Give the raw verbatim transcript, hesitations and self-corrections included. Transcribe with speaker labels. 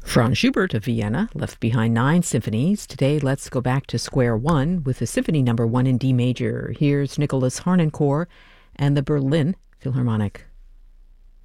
Speaker 1: Franz Schubert of Vienna left behind nine symphonies. Today, let's go back to square one with the Symphony Number One in D major. Here's Nicholas Harnoncourt and the Berlin Philharmonic.